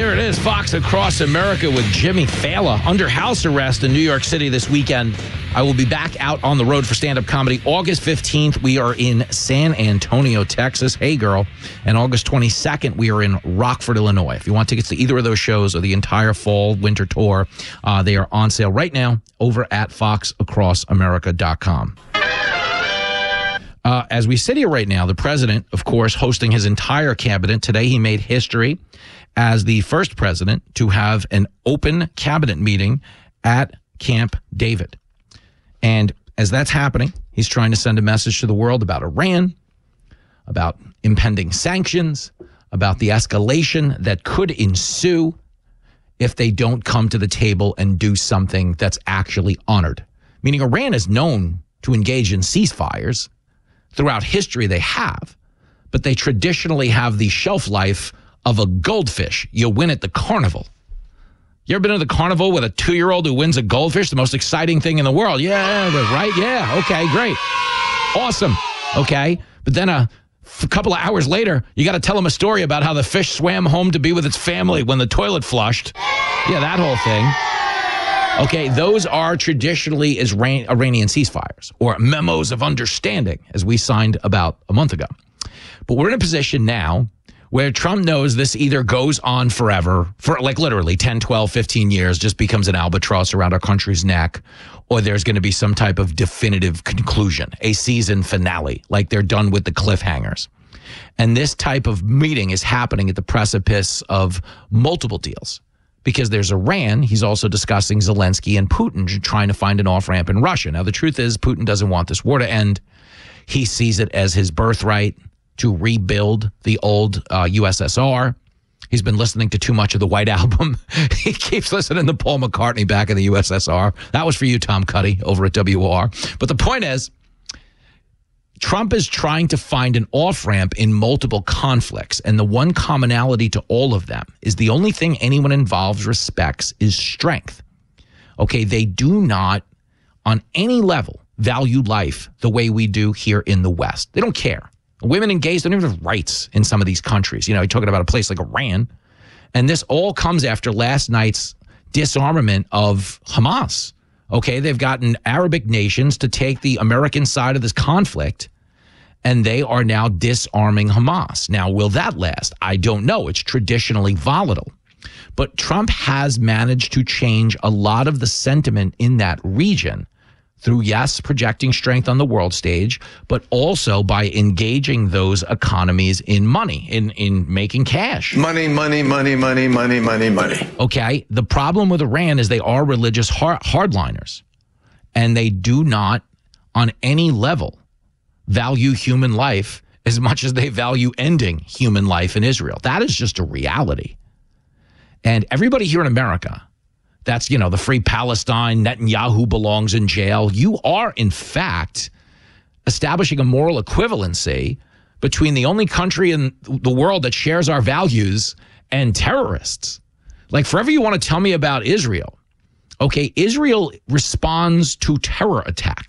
Here it is, Fox Across America with Jimmy Fallon under house arrest in New York City this weekend. I will be back out on the road for stand-up comedy. August 15th, we are in San Antonio, Texas. Hey, girl. And August 22nd, we are in Rockford, Illinois. If you want tickets to either of those shows or the entire fall, winter tour, they are on sale right now over at foxacrossamerica.com. As we sit here right now, the president, of course, hosting his entire cabinet. Today, he made history as the first president to have an open cabinet meeting at Camp David. And as that's happening, he's trying to send a message to the world about Iran, about impending sanctions, about the escalation that could ensue if they don't come to the table and do something that's actually honored. Meaning Iran is known to engage in ceasefires. Throughout history, they have, but they traditionally have the shelf life of a goldfish you win at the carnival. You ever been to the carnival with a 2-year-old who wins a goldfish? The most exciting thing in the world. Yeah, right? Yeah, okay, great. Awesome, okay? But then a couple of hours later, you got to tell them a story about how the fish swam home to be with its family when the toilet flushed. Yeah, that whole thing. Okay, those are traditionally Iranian ceasefires or memos of understanding, as we signed about a month ago. But we're in a position now where Trump knows this either goes on forever, for like literally 10, 12, 15 years, just becomes an albatross around our country's neck, or there's going to be some type of definitive conclusion, a season finale, like they're done with the cliffhangers. And this type of meeting is happening at the precipice of multiple deals. Because there's Iran, he's also discussing Zelensky and Putin trying to find an off-ramp in Russia. Now, the truth is, Putin doesn't want this war to end. He sees it as his birthright to rebuild the old USSR. He's been listening to too much of the White Album. He keeps listening to Paul McCartney back in the USSR. That was for you, Tom Cuddy, over at WOR. But the point is, Trump is trying to find an off-ramp in multiple conflicts, and the one commonality to all of them is the only thing anyone involved respects is strength. Okay, they do not, on any level, value life the way we do here in the West. They don't care. Women and gays don't even have rights in some of these countries. You know, you're talking about a place like Iran, and this all comes after last night's disarmament of Hamas. Okay, they've gotten Arabic nations to take the American side of this conflict, and they are now disarming Hamas. Now, will that last? I don't know. It's traditionally volatile. But Trump has managed to change a lot of the sentiment in that region through, yes, projecting strength on the world stage, but also by engaging those economies in money, in making cash. Money, money, money, money, money, money, money. Okay, the problem with Iran is they are religious hardliners, and they do not, on any level, value human life as much as they value ending human life in Israel. That is just a reality. And everybody here in America, that's, you know, the Free Palestine, Netanyahu belongs in jail. You are, in fact, establishing a moral equivalency between the only country in the world that shares our values and terrorists. Like, forever you want to tell me about Israel. Okay, Israel responds to terror attacks.